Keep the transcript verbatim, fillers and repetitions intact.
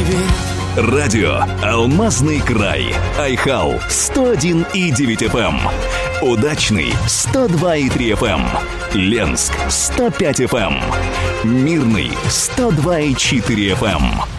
тебе. Радио «Алмазный край». Айхал сто один и девять эф эм. Удачный сто два и три эф эм. Ленск сто пять эф эм. Мирный сто два и четыре эф эм.